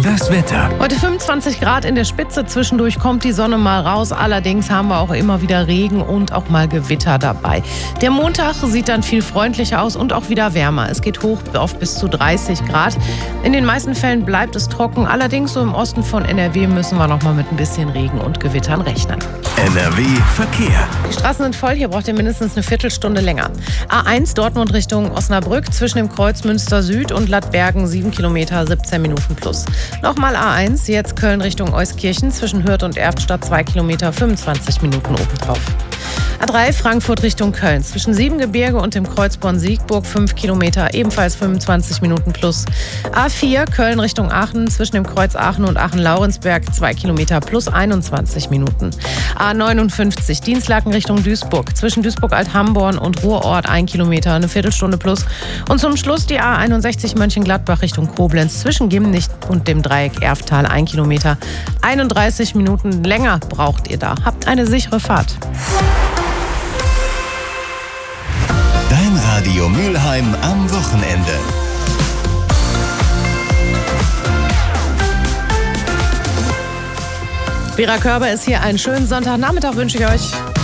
Das Wetter. Heute 25 Grad in der Spitze, zwischendurch kommt die Sonne mal raus. Allerdings haben wir auch immer wieder Regen und auch mal Gewitter dabei. Der Montag sieht dann viel freundlicher aus und auch wieder wärmer. Es geht hoch auf bis zu 30 Grad. In den meisten Fällen bleibt es trocken. Allerdings so im Osten von NRW müssen wir noch mal mit ein bisschen Regen und Gewittern rechnen. NRW Verkehr. Die Straßen sind voll, hier braucht ihr mindestens eine Viertelstunde länger. A1 Dortmund Richtung Osnabrück zwischen dem Kreuz Münster Süd und Lattbergen 7 Kilometer, 17 Minuten plus. Nochmal A1, jetzt Köln Richtung Euskirchen zwischen Hürth und Erftstadt 2 Kilometer, 25 Minuten obendrauf. A3 Frankfurt Richtung Köln zwischen Siebengebirge und dem Kreuz Bonn-Siegburg 5 Kilometer, ebenfalls 25 Minuten plus. A4 Köln Richtung Aachen zwischen dem Kreuz Aachen und Aachen-Laurensberg 2 Kilometer plus 21 Minuten. A59 Dienstlaken Richtung Duisburg zwischen Duisburg-Alt-Hamborn und Ruhrort 1 Kilometer, eine Viertelstunde plus. Und zum Schluss die A61 Mönchengladbach Richtung Koblenz zwischen Gimnich und dem Dreieck Erftal 1 Kilometer. 31 Minuten länger braucht ihr da. Habt eine sichere Fahrt. Dein Radio Mülheim am Wochenende. Vera Körber ist hier. Einen schönen Sonntagnachmittag wünsche ich euch.